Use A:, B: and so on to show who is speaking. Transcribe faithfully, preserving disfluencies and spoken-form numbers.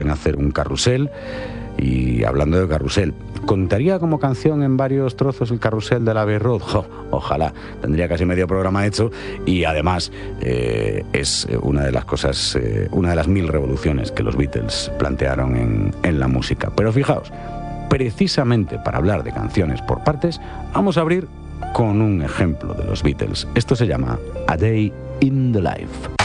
A: en hacer un carrusel. Y hablando de carrusel, ¿contaría como canción en varios trozos el carrusel de la Abbey Road? Jo, ojalá, tendría casi medio programa hecho. Y además eh, es una de las cosas, eh, una de las mil revoluciones que los Beatles plantearon en, en la música. Pero fijaos, precisamente para hablar de canciones por partes, vamos a abrir con un ejemplo de los Beatles. Esto se llama A Day in the Life.